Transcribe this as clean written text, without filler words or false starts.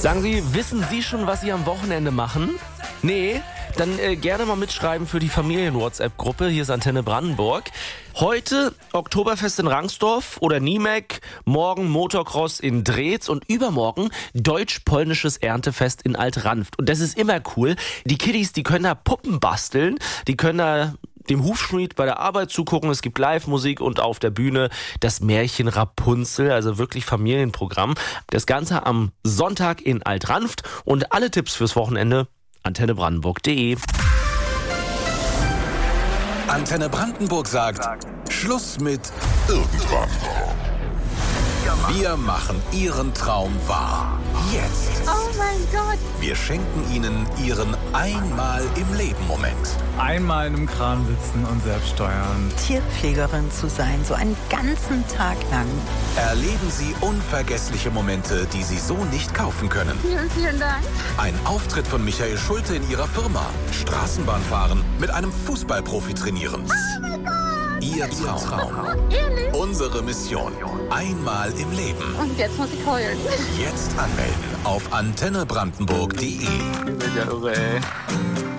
Sagen Sie, wissen Sie schon, was Sie am Wochenende machen? Nee? Dann gerne mal mitschreiben für die Familien-WhatsApp-Gruppe. Hier ist Antenne Brandenburg. Heute Oktoberfest in Rangsdorf oder Niemek, morgen Motocross in Drez und übermorgen deutsch-polnisches Erntefest in Alt-Ranft. Und das ist immer cool. Die Kiddies, die können da Puppen basteln, die können da dem Hufschmied bei der Arbeit zugucken. Es gibt Live-Musik und auf der Bühne das Märchen Rapunzel, also wirklich Familienprogramm. Das Ganze am Sonntag in Alt-Ranft und alle Tipps fürs Wochenende antennebrandenburg.de. Antenne Brandenburg sagt, Schluss mit irgendwann. Wir machen Ihren Traum wahr. Jetzt. Oh mein Gott. Wir schenken Ihnen Ihren Einmal-im-Leben-Moment. Einmal in einem Kran sitzen und selbst steuern. Tierpflegerin zu sein, so einen ganzen Tag lang. Erleben Sie unvergessliche Momente, die Sie so nicht kaufen können. Vielen, vielen Dank. Ein Auftritt von Michael Schulte in Ihrer Firma. Straßenbahn fahren, mit einem Fußballprofi trainieren. Oh mein Gott. Ihr Traum. Ehrlich? Unsere Mission. Einmal im Leben. Und jetzt muss ich heulen. Jetzt anmelden auf antennebrandenburg.de. Ja, irre, ey.